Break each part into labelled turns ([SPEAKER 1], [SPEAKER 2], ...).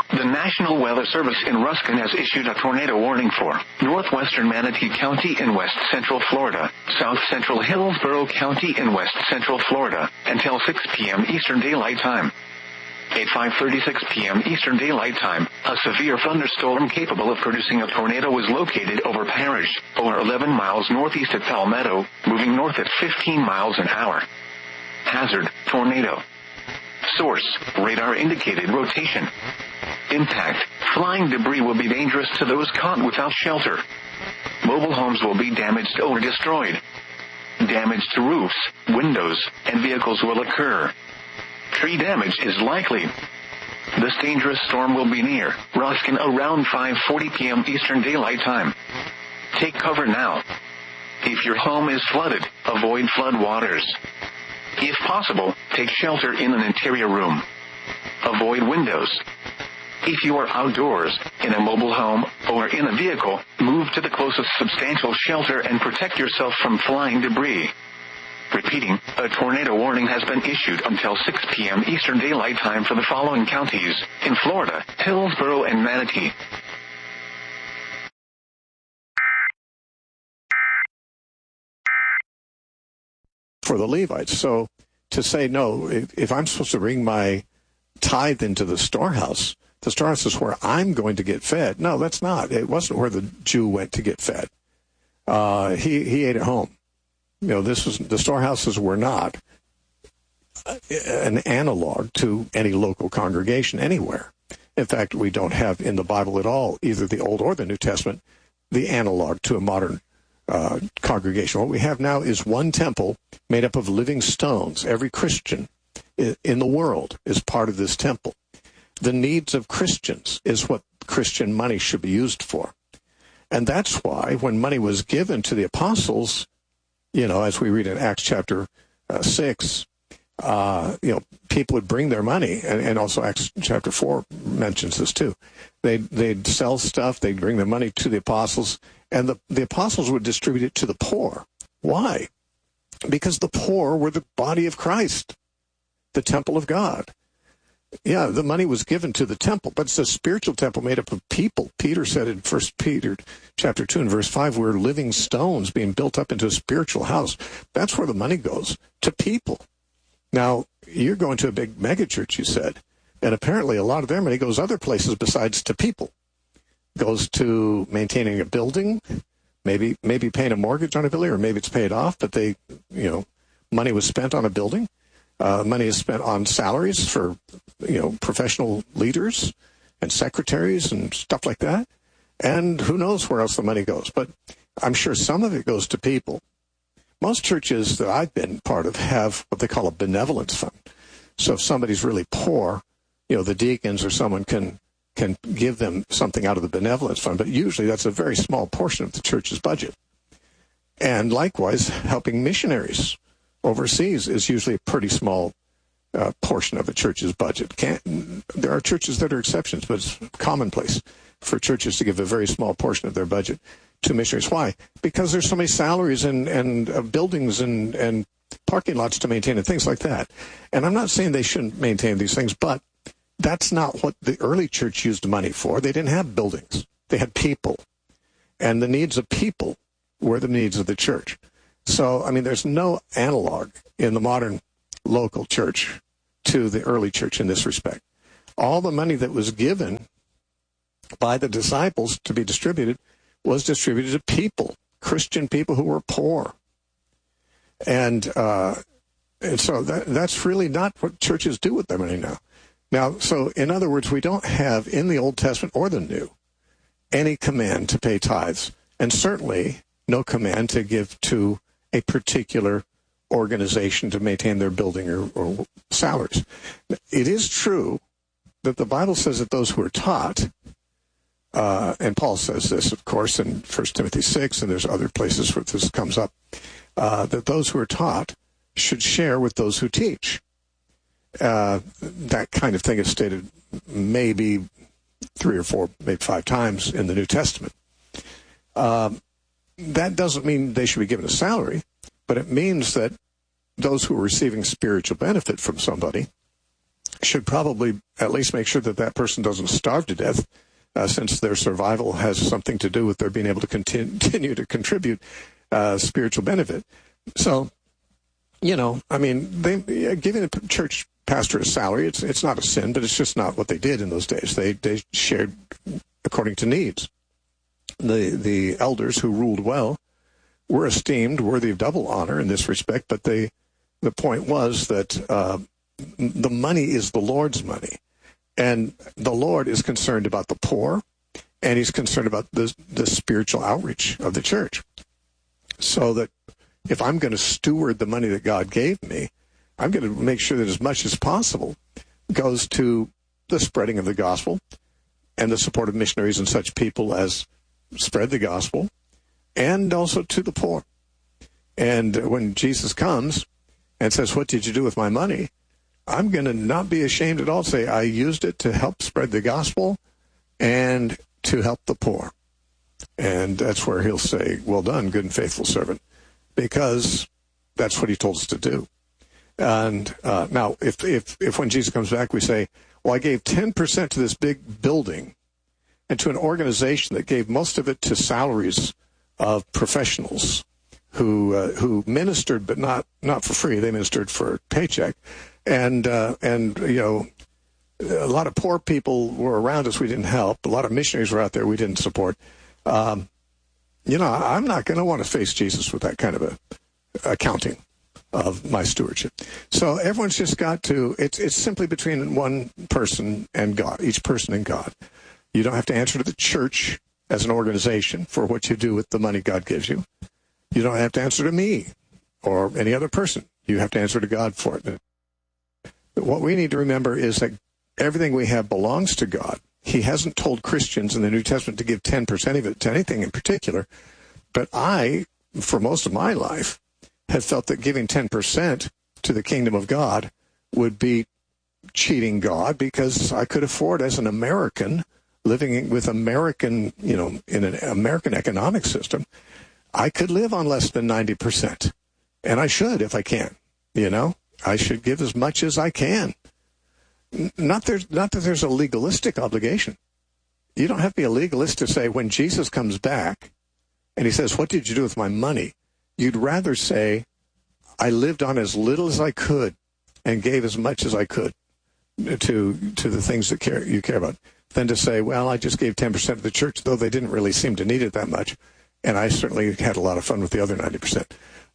[SPEAKER 1] The National Weather Service in Ruskin has issued a tornado warning for northwestern Manatee County in west central Florida, south central Hillsborough County in west central Florida, until 6 p.m. Eastern Daylight Time. At 5:36 p.m. Eastern Daylight Time, a severe thunderstorm capable of producing a tornado was located over Parrish, or 11 miles northeast of Palmetto, moving north at 15 miles an hour. Hazard, tornado. Source, radar indicated rotation. Impact, flying debris will be dangerous to those caught without shelter. Mobile homes will be damaged or destroyed. Damage to roofs, windows, and vehicles will occur. Tree damage is likely. This dangerous storm will be near Ruskin around 5:40 p.m. Eastern Daylight Time. Take cover now. If your home is flooded, avoid flood waters. If possible, take shelter in an interior room. Avoid windows. If you are outdoors, in a mobile home, or in a vehicle, move to the closest substantial shelter and protect yourself from flying debris. Repeating, a tornado warning has been issued until 6 p.m. Eastern Daylight Time for the following counties in Florida: Hillsborough and Manatee.
[SPEAKER 2] For the Levites. So to say, no, if I'm supposed to bring my tithe into the storehouse is where I'm going to get fed. No, that's not. It wasn't where the Jew went to get fed. He ate at home. You know, the storehouses were not an analog to any local congregation anywhere. In fact, we don't have in the Bible at all, either the Old or the New Testament, the analog to a modern congregation. What we have now is one temple made up of living stones. Every Christian in the world is part of this temple. The needs of Christians is what Christian money should be used for. And that's why when money was given to the apostles, you know, as we read in Acts chapter 6, people would bring their money, and also Acts chapter 4 mentions this too. They'd sell stuff, they'd bring their money to the apostles, and the apostles would distribute it to the poor. Why? Because the poor were the body of Christ, the temple of God. Yeah, the money was given to the temple, but it's a spiritual temple made up of people. Peter said in 1 Peter chapter 2 and verse 5, we're living stones being built up into a spiritual house. That's where the money goes, to people. Now, you're going to a big megachurch, you said, and apparently a lot of their money goes other places besides to people. Goes to maintaining a building, maybe paying a mortgage on a building, or maybe it's paid off, but money was spent on a building. Money is spent on salaries for, professional leaders and secretaries and stuff like that. And who knows where else the money goes. But I'm sure some of it goes to people. Most churches that I've been part of have what they call a benevolence fund. So if somebody's really poor, the deacons or someone can give them something out of the benevolence fund. But usually that's a very small portion of the church's budget. And likewise, helping missionaries overseas is usually a pretty small portion of a church's budget. There are churches that are exceptions, but it's commonplace for churches to give a very small portion of their budget to missionaries. Why? Because there's so many salaries and buildings and parking lots to maintain and things like that. And I'm not saying they shouldn't maintain these things, but that's not what the early church used money for. They didn't have buildings. They had people. And the needs of people were the needs of the church. So, there's no analog in the modern local church to the early church in this respect. All the money that was given by the disciples to be distributed was distributed to people, Christian people who were poor. And so that's really not what churches do with their money now. Now, so in other words, we don't have in the Old Testament or the New any command to pay tithes, and certainly no command to give to a particular organization to maintain their building or salaries. It is true that the Bible says that those who are taught, and Paul says this, of course, in 1 Timothy 6, and there's other places where this comes up, that those who are taught should share with those who teach. That kind of thing is stated maybe 3 or 4, maybe 5 times in the New Testament. That doesn't mean they should be given a salary, but it means that those who are receiving spiritual benefit from somebody should probably at least make sure that that person doesn't starve to death, since their survival has something to do with their being able to continue to contribute spiritual benefit. So, giving a church pastor a salary, it's not a sin, but it's just not what they did in those days. They shared according to needs. The elders who ruled well were esteemed, worthy of double honor in this respect, but the point was that the money is the Lord's money. And the Lord is concerned about the poor, and he's concerned about the spiritual outreach of the church. So that if I'm going to steward the money that God gave me, I'm going to make sure that as much as possible goes to the spreading of the gospel and the support of missionaries and such people as spread the gospel, and also to the poor. And when Jesus comes and says, "What did you do with my money?" I'm going to not be ashamed at all to say I used it to help spread the gospel and to help the poor. And that's where he'll say, "Well done, good and faithful servant," because that's what he told us to do. And now, if when Jesus comes back we say, "Well, I gave 10% to this big building and to an organization that gave most of it to salaries of professionals who ministered, but not for free. They ministered for a paycheck. And a lot of poor people were around us we didn't help. A lot of missionaries were out there we didn't support. I'm not going to want to face Jesus with that kind of a accounting of my stewardship. So everyone's just got to, it's simply between one person and God, each person and God. You don't have to answer to the church as an organization for what you do with the money God gives you. You don't have to answer to me or any other person. You have to answer to God for it. What we need to remember is that everything we have belongs to God. He hasn't told Christians in the New Testament to give 10% of it to anything in particular. But I, for most of my life, have felt that giving 10% to the kingdom of God would be cheating God, because I could afford, as an American, living with American, in an American economic system, I could live on less than 90%. And I should, if I can. I should give as much as I can. Not that there's a legalistic obligation. You don't have to be a legalist to say, when Jesus comes back and he says, "What did you do with my money?" You'd rather say, "I lived on as little as I could and gave as much as I could to the things that you care about," than to say, "Well, I just gave 10% to the church, though they didn't really seem to need it that much, and I certainly had a lot of fun with the other 90%.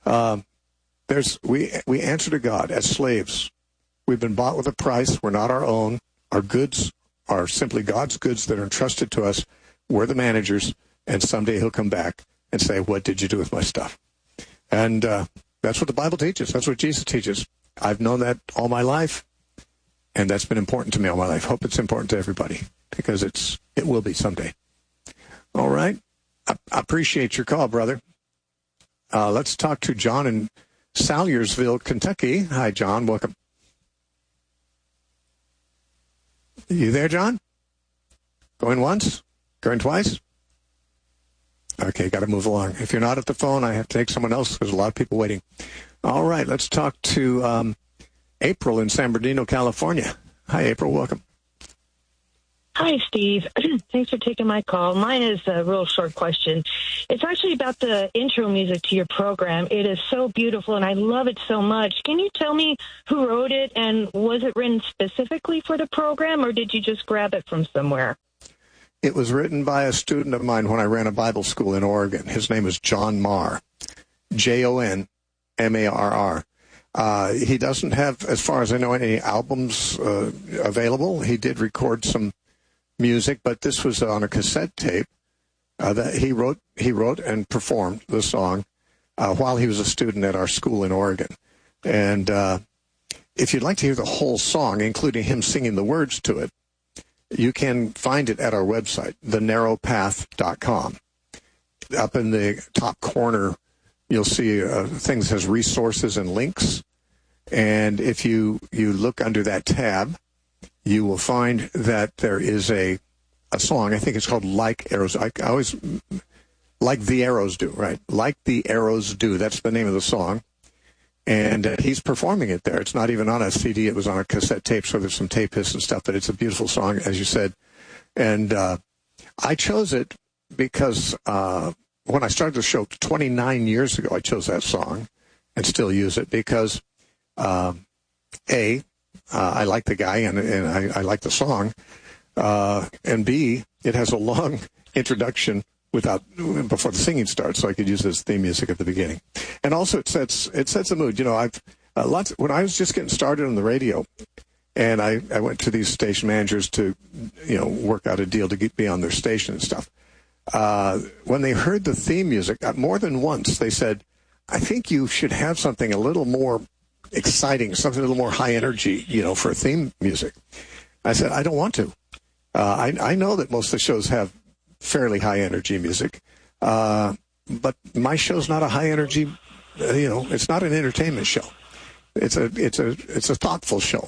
[SPEAKER 2] We answer to God as slaves. We've been bought with a price. We're not our own. Our goods are simply God's goods that are entrusted to us. We're the managers, and someday he'll come back and say, "What did you do with my stuff?" And that's what the Bible teaches. That's what Jesus teaches. I've known that all my life, and that's been important to me all my life. Hope it's important to everybody, because it will be someday. All right. I appreciate your call, brother. Let's talk to John in Salyersville, Kentucky. Hi, John. Welcome. You there, John? Going once? Going twice? Okay, got to move along. If you're not at the phone, I have to take someone else. There's a lot of people waiting. All right, let's talk to April in San Bernardino, California. Hi, April. Welcome.
[SPEAKER 3] Hi, Steve. Thanks for taking my call. Mine is a real short question. It's actually about the intro music to your program. It is so beautiful, and I love it so much. Can you tell me who wrote it, and was it written specifically for the program, or did you just grab it from somewhere?
[SPEAKER 2] It was written by a student of mine when I ran a Bible school in Oregon. His name is John Marr, Jonmarr. He doesn't have, as far as I know, any albums available. He did record some music, but this was on a cassette tape that he wrote and performed the song while he was a student at our school in Oregon. And if you'd like to hear the whole song, including him singing the words to it, you can find it at our website, thenarrowpath.com. Up in the top corner, you'll see things that has resources and links. And if you look under that tab, you will find that there is a song. I think it's called Like Arrows. I always, Like the Arrows Do, right? Like the Arrows Do. That's the name of the song. And he's performing it there. It's not even on a CD. It was on a cassette tape, so there's some tape hiss and stuff, but it's a beautiful song, as you said. And I chose it because when I started the show 29 years ago, I chose that song and still use it because, I like the guy and I like the song, and B, it has a long introduction before the singing starts, so I could use this theme music at the beginning. And also it sets a mood. You know, I've when I was just getting started on the radio, and I went to these station managers to, work out a deal to be on their station and stuff. When they heard the theme music, more than once, they said, I think you should have something a little more exciting, something a little more high energy, for theme music. I said, I don't want to. I know that most of the shows have fairly high energy music, but my show's not a high energy, it's not an entertainment show. It's a thoughtful show.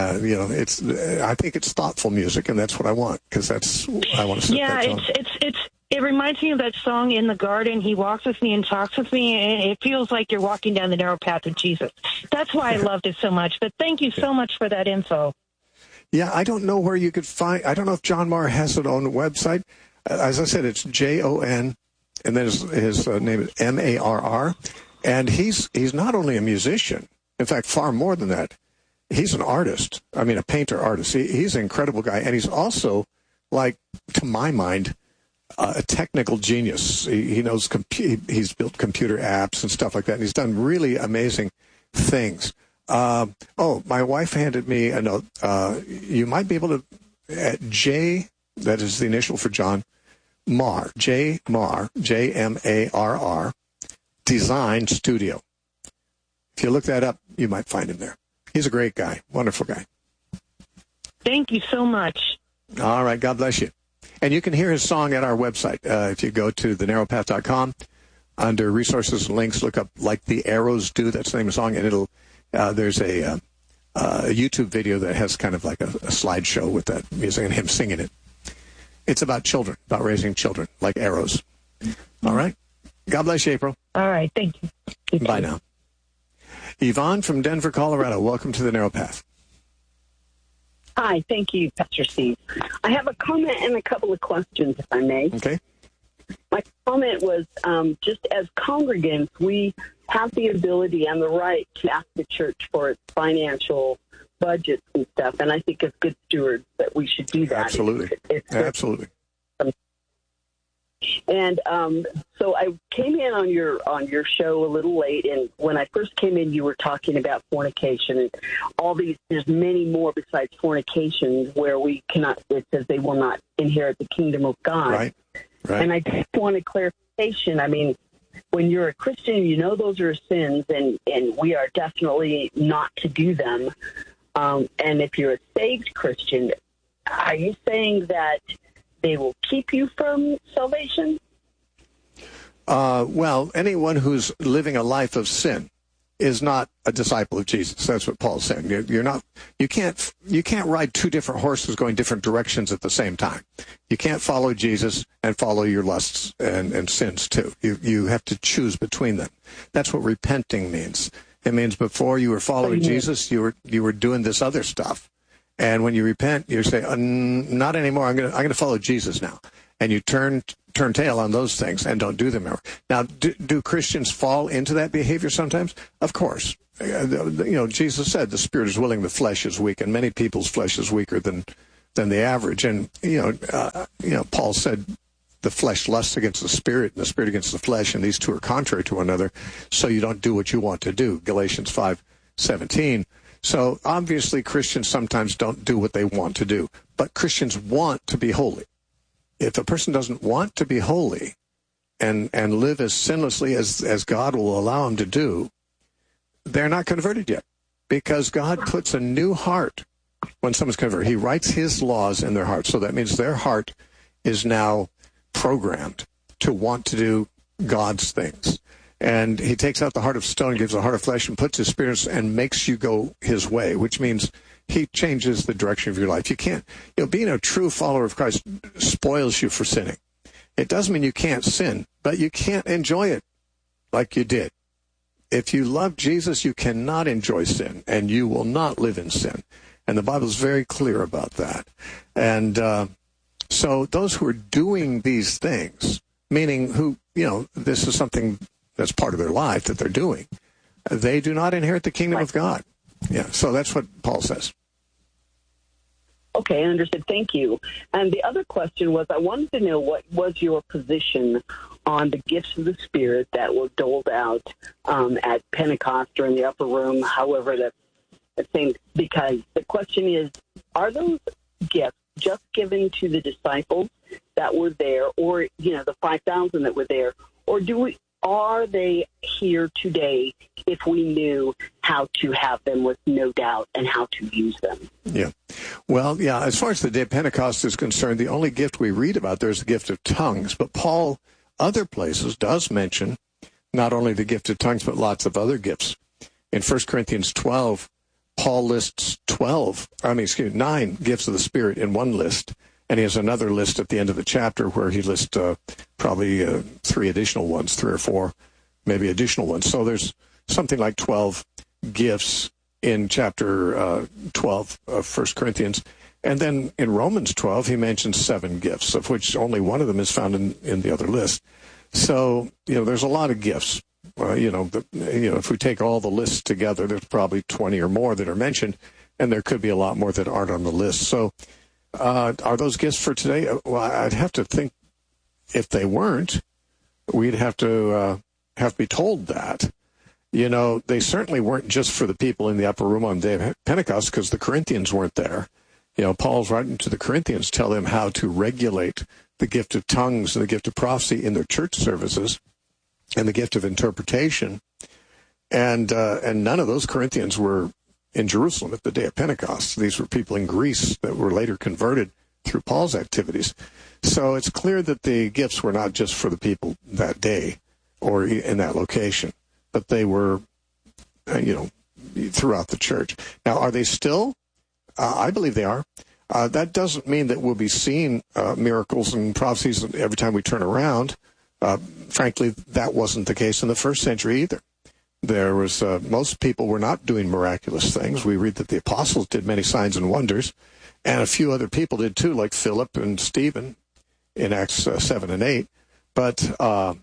[SPEAKER 2] I think it's thoughtful music, and that's what I want, because I want to set that tone.
[SPEAKER 3] It reminds me of that song, In the Garden. He walks with me and talks with me, and it feels like you're walking down the narrow path of Jesus. That's why I loved it so much. But thank you so much for that info.
[SPEAKER 2] Yeah, I don't know where you could find. I don't know if John Marr has it on the website. As I said, it's Jon, and then his name is Marr, and he's not only a musician. In fact, far more than that. He's an artist. I mean, a painter artist. He's an incredible guy, and he's also, like, to my mind, a technical genius. He knows he's built computer apps and stuff like that, and he's done really amazing things. My wife handed me a note. You might be able to, at J, that is the initial for John, Marr, J. Marr, Jmarr, Design Studio. If you look that up, you might find him there. He's a great guy, wonderful guy.
[SPEAKER 3] Thank you so much.
[SPEAKER 2] All right, God bless you. And you can hear his song at our website. If you go to thenarrowpath.com, under resources and links, look up Like the Arrows Do. That's the name of the song, and it'll there's a YouTube video that has kind of like a slideshow with that music and him singing it. It's about children, about raising children, like arrows. All right? God bless you, April.
[SPEAKER 3] All right, thank you.
[SPEAKER 2] Bye now. Yvonne from Denver, Colorado. Welcome to the Narrow Path.
[SPEAKER 4] Hi, thank you, Pastor Steve. I have a comment and a couple of questions, if I may.
[SPEAKER 2] Okay.
[SPEAKER 4] My comment was, just as congregants, we have the ability and the right to ask the church for its financial budgets and stuff, and I think as good stewards that we should do that.
[SPEAKER 2] Absolutely. Absolutely.
[SPEAKER 4] And so I came in on your show a little late, and when I first came in, you were talking about fornication and all these. There's many more besides fornication where we cannot. It says they will not inherit the kingdom of God.
[SPEAKER 2] Right.
[SPEAKER 4] And I just wanted clarification. I mean, when you're a Christian, you know those are sins, and we are definitely not to do them. And if you're a saved Christian, are you saying that they will keep you from salvation?
[SPEAKER 2] Well, anyone who's living a life of sin is not a disciple of Jesus. That's what Paul's saying. You can't ride two different horses going different directions at the same time. You can't follow Jesus and follow your lusts and sins too. You have to choose between them. That's what repenting means. It means before you were following Jesus, you were doing this other stuff. And when you repent, you say, not anymore. I'm going to follow Jesus now. And you turn tail on those things and don't do them ever. Now, do Christians fall into that behavior sometimes? Of course. Jesus said the spirit is willing, the flesh is weak, and many people's flesh is weaker than the average. And Paul said the flesh lusts against the spirit, and the spirit against the flesh, and these two are contrary to one another. So you don't do what you want to do. Galatians 5:17. So obviously Christians sometimes don't do what they want to do, but Christians want to be holy. If a person doesn't want to be holy and live as sinlessly as God will allow them to do, they're not converted yet, because God puts a new heart when someone's converted. He writes his laws in their heart. So that means their heart is now programmed to want to do God's things. And he takes out the heart of stone, gives a heart of flesh, and puts his spirit and makes you go his way, which means he changes the direction of your life. You can't, being a true follower of Christ spoils you for sinning. It doesn't mean you can't sin, but you can't enjoy it like you did. If you love Jesus, you cannot enjoy sin, and you will not live in sin. And the Bible is very clear about that. And so those who are doing these things, meaning who, this is something that's part of their life that they're doing, they do not inherit the kingdom of God. Yeah, so that's what Paul says.
[SPEAKER 4] Okay, I understood. Thank you. And the other question was, I wanted to know what was your position on the gifts of the Spirit that were doled out at Pentecost or in the upper room, however that's saying, because the question is, are those gifts just given to the disciples that were there, or, the 5,000 that were there, or are they here today if we knew how to have them with no doubt and how to use them?
[SPEAKER 2] Yeah. Well, yeah, as far as the day of Pentecost is concerned, the only gift we read about there is the gift of tongues. But Paul, other places, does mention not only the gift of tongues, but lots of other gifts. In 1 Corinthians 12, Paul lists 9 gifts of the Spirit in one list. And he has another list at the end of the chapter where he lists probably 3 additional ones, 3 or 4, maybe additional ones. So there's something like 12 gifts in chapter 12 of 1 Corinthians. And then in Romans 12, he mentions 7 gifts, of which only one of them is found in the other list. So, there's a lot of gifts. If we take all the lists together, there's probably 20 or more that are mentioned, and there could be a lot more that aren't on the list. So, are those gifts for today? Well, I'd have to think if they weren't, we'd have to be told that. They certainly weren't just for the people in the upper room on the day of Pentecost, because the Corinthians weren't there. Paul's writing to the Corinthians, tell them how to regulate the gift of tongues and the gift of prophecy in their church services and the gift of interpretation. And none of those Corinthians were in Jerusalem at the day of Pentecost. These were people in Greece that were later converted through Paul's activities. So it's clear that the gifts were not just for the people that day or in that location, but they were, throughout the church. Now, are they still? I believe they are. That doesn't mean that we'll be seeing miracles and prophecies every time we turn around. Frankly, that wasn't the case in the first century either. There was most people were not doing miraculous things. We read that the apostles did many signs and wonders, and a few other people did too, like Philip and Stephen in Acts 7 and 8. But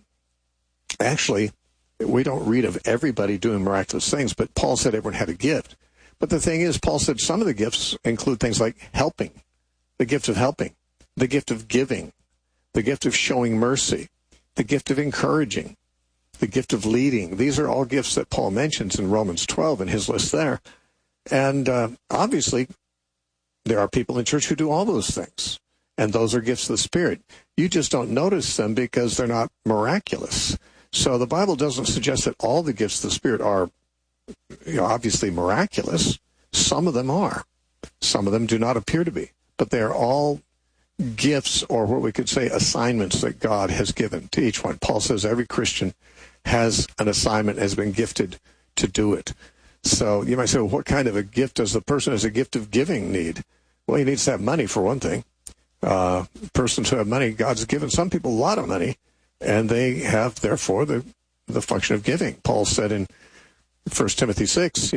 [SPEAKER 2] actually, we don't read of everybody doing miraculous things, but Paul said everyone had a gift. But the thing is, Paul said some of the gifts include things like helping, the gift of helping, the gift of giving, the gift of showing mercy, the gift of encouraging, the gift of leading. These are all gifts that Paul mentions in Romans 12 in his list there. And obviously, there are people in church who do all those things, and those are gifts of the Spirit. You just don't notice them because they're not miraculous. So the Bible doesn't suggest that all the gifts of the Spirit are obviously miraculous. Some of them are. Some of them do not appear to be. But they are all gifts, or what we could say assignments, that God has given to each one. Paul says every Christian has an assignment, has been gifted to do it. So you might say, well, what kind of a gift does the person who has a gift of giving need? Well, he needs to have money, for one thing. Persons who have money, God's given some people a lot of money, and they have, therefore, the function of giving. Paul said in 1 Timothy 6,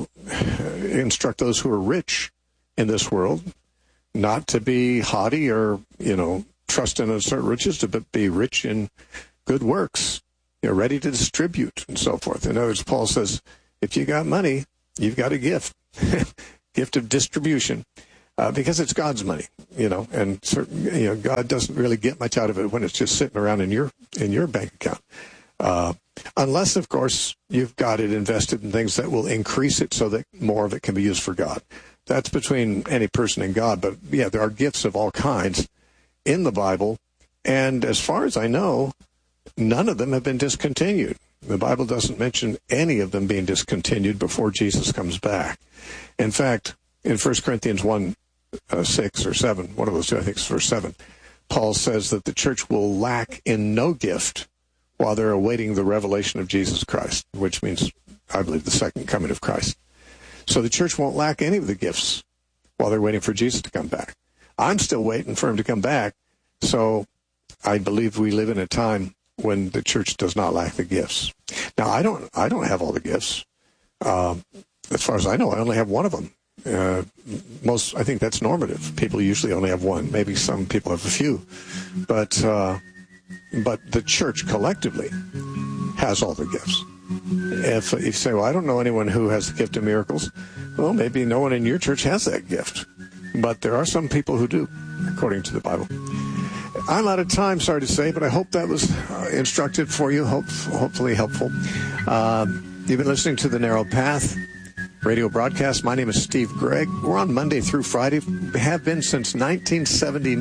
[SPEAKER 2] instruct those who are rich in this world not to be haughty or, trust in uncertain riches, but be rich in good works, ready to distribute and so forth. In other words, Paul says, if you got money, you've got a gift, gift of distribution, because it's God's money, and certain, God doesn't really get much out of it when it's just sitting around in your bank account. Unless, of course, you've got it invested in things that will increase it so that more of it can be used for God. That's between any person and God. But, yeah, there are gifts of all kinds in the Bible. And as far as I know, none of them have been discontinued. The Bible doesn't mention any of them being discontinued before Jesus comes back. In fact, in 1 Corinthians 1:6 or 7, one of those two, I think it's verse 7, Paul says that the church will lack in no gift while they're awaiting the revelation of Jesus Christ, which means, I believe, the second coming of Christ. So the church won't lack any of the gifts while they're waiting for Jesus to come back. I'm still waiting for him to come back, so I believe we live in a time when the church does not lack the gifts. Now, I don't have all the gifts. As far as I know, I only have one of them. I think that's normative. People usually only have one. Maybe some people have a few, but the church collectively has all the gifts. If you say, well, I don't know anyone who has the gift of miracles, well, maybe no one in your church has that gift, but there are some people who do, according to the Bible. I'm out of time, sorry to say, but I hope that was instructive for you, hopefully helpful. You've been listening to The Narrow Path radio broadcast. My name is Steve Gregg. We're on Monday through Friday. We have been since 1997.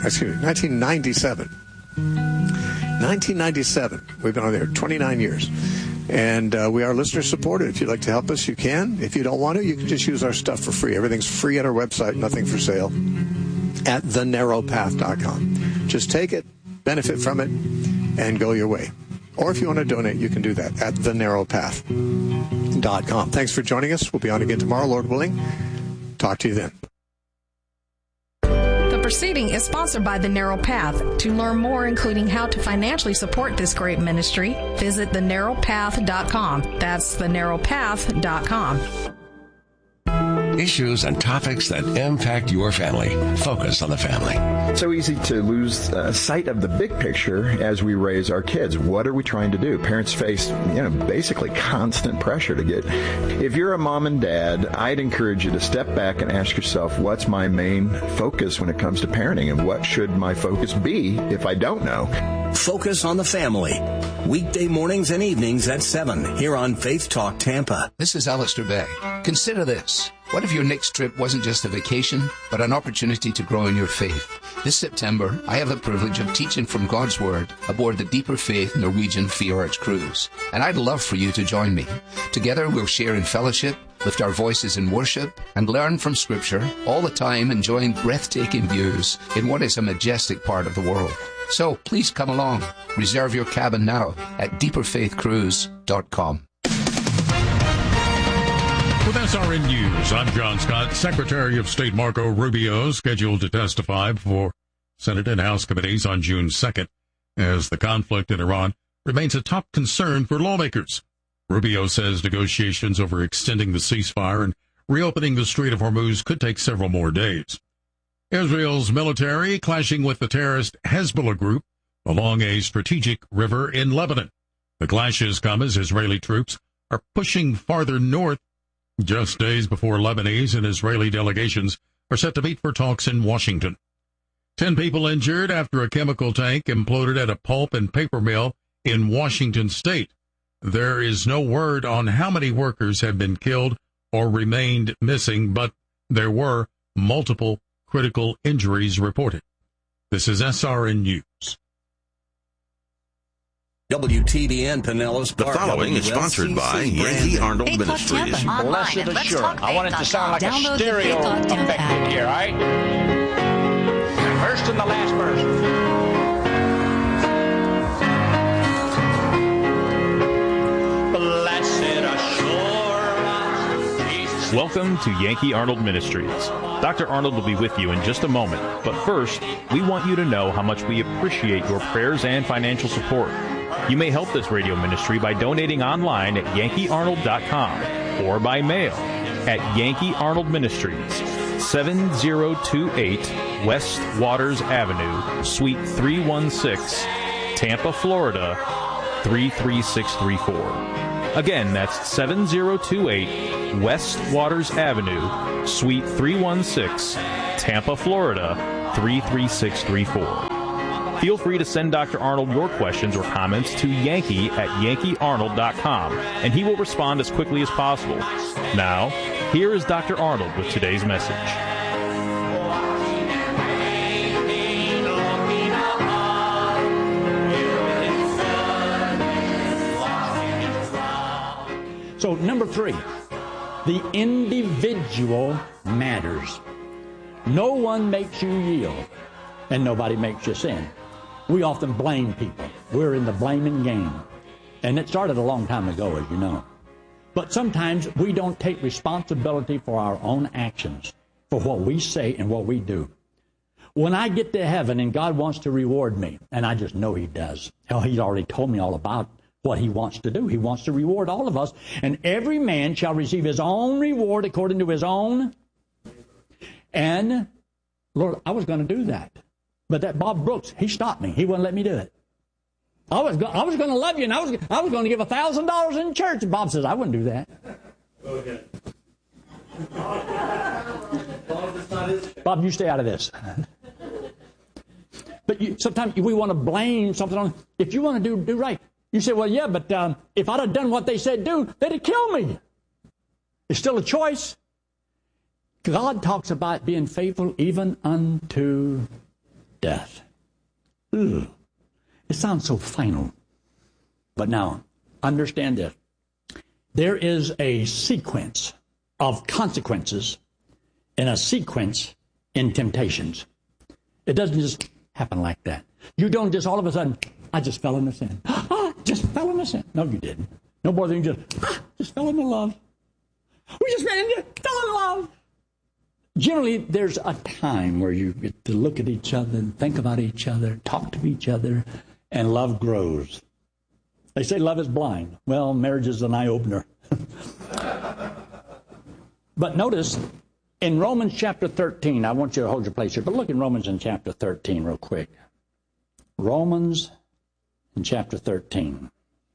[SPEAKER 2] 1997. We've been on there 29 years. And we are listener supported. If you'd like to help us, you can. If you don't want to, you can just use our stuff for free. Everything's free at our website, nothing for sale, at thenarrowpath.com. Just take it, benefit from it, and go your way. Or if you want to donate, you can do that at thenarrowpath.com. Thanks for joining us. We'll be on again tomorrow, Lord willing. Talk to you then.
[SPEAKER 5] The proceeding is sponsored by The Narrow Path. To learn more, including how to financially support this great ministry, visit thenarrowpath.com. That's thenarrowpath.com.
[SPEAKER 6] Issues and topics that impact your family. Focus on the family.
[SPEAKER 7] So easy to lose sight of the big picture as we raise our kids. What are we trying to do? Parents face, basically constant pressure to get. If you're a mom and dad, I'd encourage you to step back and ask yourself, what's my main focus when it comes to parenting, and what should my focus be if I don't know?
[SPEAKER 6] Focus on the family. Weekday mornings and evenings at 7 here on Faith Talk Tampa.
[SPEAKER 8] This is Alistair Begg. Consider this. What if your next trip wasn't just a vacation, but an opportunity to grow in your faith? This September, I have the privilege of teaching from God's Word aboard the Deeper Faith Norwegian Fjords cruise. And I'd love for you to join me. Together we'll share in fellowship, lift our voices in worship, and learn from Scripture, all the time enjoying breathtaking views in what is a majestic part of the world. So please come along. Reserve your cabin now at deeperfaithcruise.com.
[SPEAKER 9] With SRN News, I'm John Scott. Secretary of State Marco Rubio scheduled to testify before Senate and House committees on June 2nd as the conflict in Iran remains a top concern for lawmakers. Rubio says negotiations over extending the ceasefire and reopening the Strait of Hormuz could take several more days. Israel's military clashing with the terrorist Hezbollah group along a strategic river in Lebanon. The clashes come as Israeli troops are pushing farther north just days before Lebanese and Israeli delegations are set to meet for talks in Washington. 10 people injured after a chemical tank imploded at a pulp and paper mill in Washington state. There is no word on how many workers have been killed or remained missing, but there were multiple critical injuries reported. This is SRN News.
[SPEAKER 6] WTBN Pinellas Park.
[SPEAKER 10] The following is sponsored by Yankee Arnold Ministries.
[SPEAKER 11] Blessed assurance. I want it to sound like a stereo effect here, all right? First and the last verse. Blessed assurance.
[SPEAKER 12] Welcome to Yankee Arnold Ministries. Dr. Arnold will be with you in just a moment. But first, we want you to know how much we appreciate your prayers and financial support. You may help this radio ministry by donating online at yankeearnold.com or by mail at Yankee Arnold Ministries, 7028 West Waters Avenue, Suite 316, Tampa, Florida, 33634. Again, that's 7028 West Waters Avenue, Suite 316, Tampa, Florida, 33634. Feel free to send Dr. Arnold your questions or comments to Yankee at yankeearnold.com, and he will respond as quickly as possible. Now, here is Dr. Arnold with today's message.
[SPEAKER 13] So, number 3, the individual matters. No one makes you yield, and nobody makes you sin. We often blame people. We're in the blaming game. And it started a long time ago, as you know. But sometimes we don't take responsibility for our own actions, for what we say and what we do. When I get to heaven and God wants to reward me, and I just know He does. Hell, He's already told me all about what he wants to do. He wants to reward all of us. And every man shall receive his own reward according to his own. And, Lord, I was going to do that. But that Bob Brooks, he stopped me. He wouldn't let me do it. I was going to love you, and I was going to give $1,000 in church. And Bob says, I wouldn't do that. Okay. Bob, you stay out of this. But sometimes we want to blame something on. If you want to do right, you say, well, yeah, but if I'd have done what they said do, they'd have killed me. It's still a choice. God talks about being faithful even unto death. Ugh. It sounds so final. But now, understand this. There is a sequence of consequences and a sequence in temptations. It doesn't just happen like that. You don't just all of a sudden, I just fell into sin. Just fell into sin. No, you didn't. No more than you just fell into love. We just fell in love. Generally, there's a time where you get to look at each other and think about each other, talk to each other, and love grows. They say love is blind. Well, marriage is an eye-opener. But notice, in Romans chapter 13, I want you to hold your place here, but look in Romans in chapter 13 real quick. Romans in chapter 13.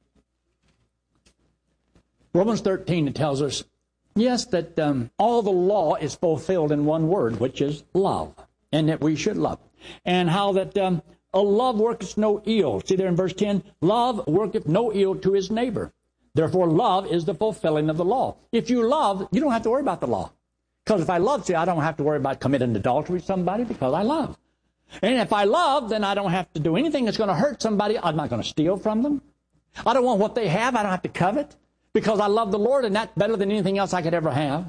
[SPEAKER 13] Romans 13, it tells us, yes, that all the law is fulfilled in one word, which is love, and that we should love. And how that a love worketh no ill. See there in verse 10, love worketh no ill to his neighbor. Therefore, love is the fulfilling of the law. If you love, you don't have to worry about the law. Because if I love, see, I don't have to worry about committing adultery with somebody because I love. And if I love, then I don't have to do anything that's going to hurt somebody. I'm not going to steal from them. I don't want what they have. I don't have to covet because I love the Lord, and that's better than anything else I could ever have.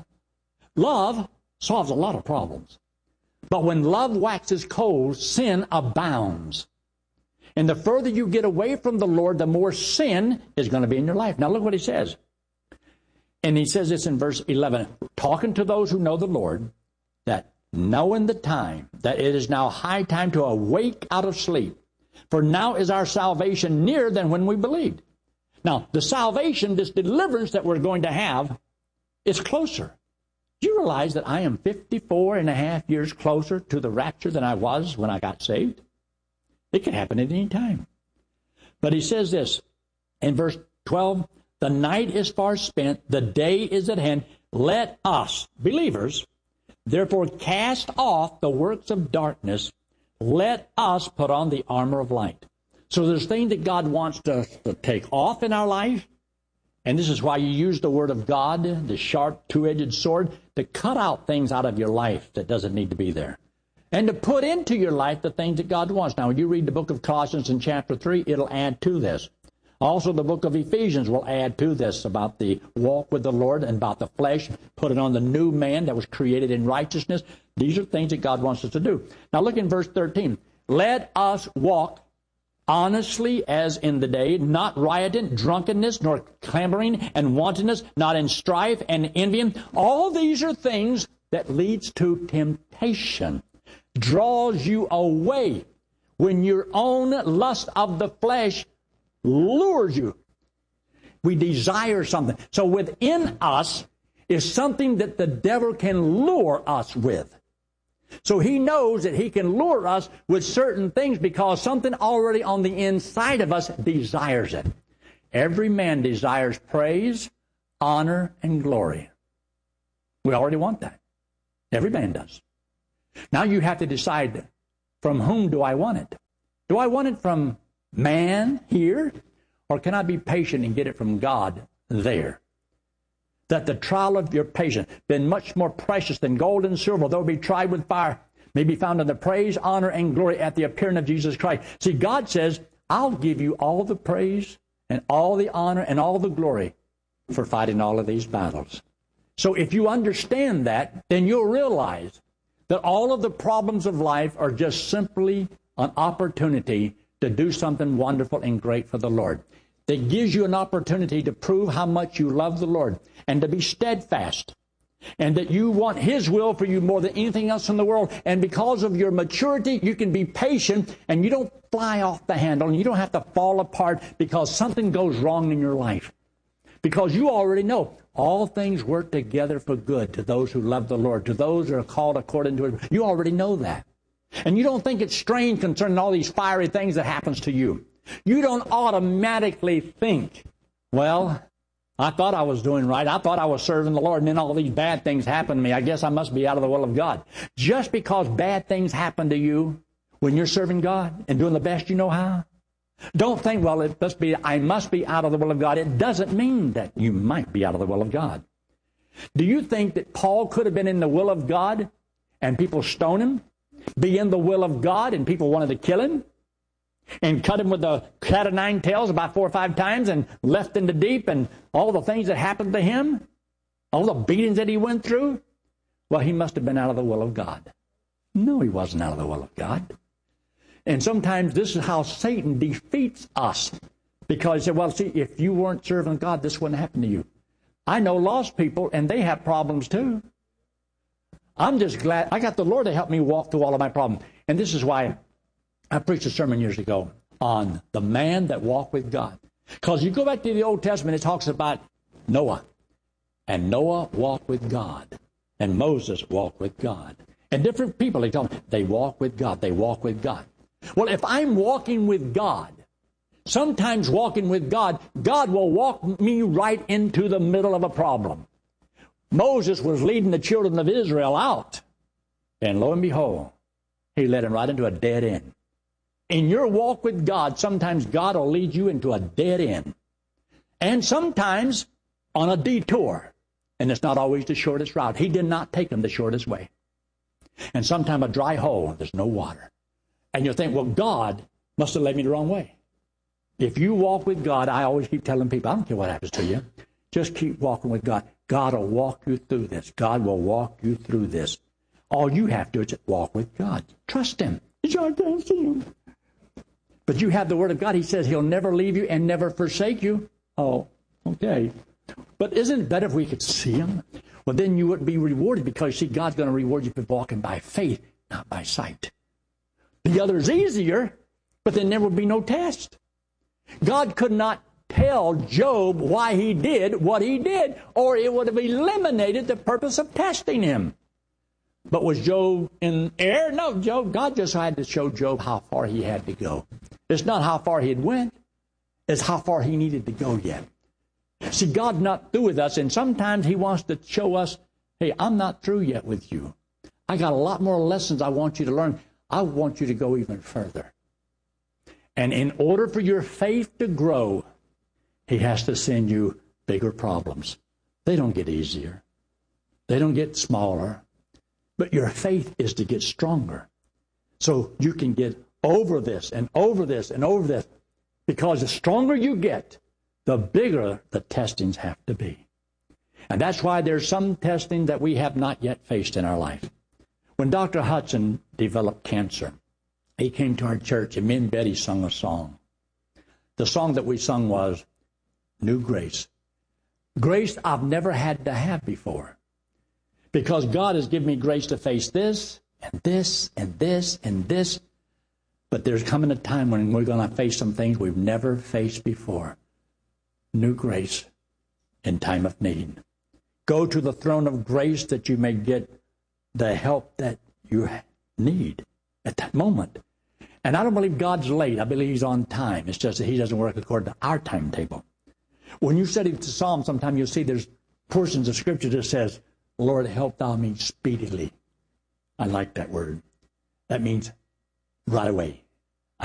[SPEAKER 13] Love solves a lot of problems. But when love waxes cold, sin abounds. And the further you get away from the Lord, the more sin is going to be in your life. Now look what he says. And he says this in verse 11, talking to those who know the Lord, that knowing the time, that it is now high time to awake out of sleep. For now is our salvation nearer than when we believed. Now, the salvation, this deliverance that we're going to have, is closer. Do you realize that I am 54 and a half years closer to the rapture than I was when I got saved? It could happen at any time. But he says this in verse 12, the night is far spent, the day is at hand. Let us, believers, therefore cast off the works of darkness. Let us put on the armor of light. So there's things that God wants to take off in our life. And this is why you use the word of God, the sharp two-edged sword, to cut out things out of your life that doesn't need to be there. And to put into your life the things that God wants. Now, when you read the book of Colossians in chapter 3, it'll add to this. Also, the book of Ephesians will add to this about the walk with the Lord and about the flesh, putting on the new man that was created in righteousness. These are things that God wants us to do. Now, look in verse 13. Let us walk honestly as in the day, not rioting, drunkenness, nor clamoring and wantonness, not in strife and envying. All these are things that leads to temptation, draws you away when your own lust of the flesh lures you. We desire something. So within us is something that the devil can lure us with. So he knows that he can lure us with certain things because something already on the inside of us desires it. Every man desires praise, honor, and glory. We already want that. Every man does. Now you have to decide, from whom do I want it? Do I want it from man here, or can I be patient and get it from God there? That the trial of your patience, been much more precious than gold and silver, though it be tried with fire, may be found in the praise, honor, and glory at the appearing of Jesus Christ. See, God says, I'll give you all the praise and all the honor and all the glory for fighting all of these battles. So if you understand that, then you'll realize that all of the problems of life are just simply an opportunity to do something wonderful and great for the Lord. That gives you an opportunity to prove how much you love the Lord and to be steadfast and that you want His will for you more than anything else in the world. And because of your maturity, you can be patient, and you don't fly off the handle, and you don't have to fall apart because something goes wrong in your life. Because you already know all things work together for good to those who love the Lord, to those who are called according to it. You already know that. And you don't think it's strange concerning all these fiery things that happens to you. You don't automatically think, well, I thought I was doing right. I thought I was serving the Lord, and then all these bad things happen to me. I guess I must be out of the will of God. Just because bad things happen to you when you're serving God and doing the best you know how, don't think, well, I must be out of the will of God. It doesn't mean that you might be out of the will of God. Do you think that Paul could have been in the will of God and people stone him? Be in the will of God and people wanted to kill him? And cut him with a cat of nine tails about 4 or 5 times and left in the deep, and all the things that happened to him, all the beatings that he went through? Well, he must have been out of the will of God. No, he wasn't out of the will of God. And sometimes this is how Satan defeats us. Because he said, well, see, if you weren't serving God, this wouldn't happen to you. I know lost people, and they have problems too. I'm just glad I got the Lord to help me walk through all of my problems. And this is why I preached a sermon years ago on the man that walked with God. Because you go back to the Old Testament, it talks about Noah. And Noah walked with God. And Moses walked with God. And different people, they walk with God. They walk with God. Well, if I'm walking with God, sometimes walking with God, God will walk me right into the middle of a problem. Moses was leading the children of Israel out. And lo and behold, he led them right into a dead end. In your walk with God, sometimes God will lead you into a dead end. And sometimes on a detour. And it's not always the shortest route. He did not take them the shortest way. And sometimes a dry hole, there's no water. And you'll think, well, God must have led me the wrong way. If you walk with God, I always keep telling people, I don't care what happens to you. Just keep walking with God. God will walk you through this. God will walk you through this. All you have to do is walk with God. Trust Him. Trust Him. But you have the Word of God. He says He'll never leave you and never forsake you. Oh, okay. But isn't it better if we could see Him? Well, then you wouldn't be rewarded because, see, God's going to reward you for walking by faith, not by sight. The other is easier, but then there would be no test. God could not tell Job why he did what he did, or it would have eliminated the purpose of testing him. But was Job in error? No, God just had to show Job how far he had to go. It's not how far he had went. It's how far he needed to go yet. See, God's not through with us, and sometimes He wants to show us, hey, I'm not through yet with you. I got a lot more lessons I want you to learn. I want you to go even further. And in order for your faith to grow, He has to send you bigger problems. They don't get easier. They don't get smaller. But your faith is to get stronger. So you can get over this and over this and over this. Because the stronger you get, the bigger the testings have to be. And that's why there's some testing that we have not yet faced in our life. When Dr. Hudson developed cancer, he came to our church, and me and Betty sung a song. The song that we sung was New Grace. Grace I've never had to have before. Because God has given me grace to face this, and this, and this, and this. But there's coming a time when we're going to face some things we've never faced before. New grace in time of need. Go to the throne of grace that you may get the help that you need at that moment. And I don't believe God's late. I believe He's on time. It's just that He doesn't work according to our timetable. When you study the Psalm, sometimes you'll see there's portions of Scripture that says, Lord, help thou me speedily. I like that word. That means right away.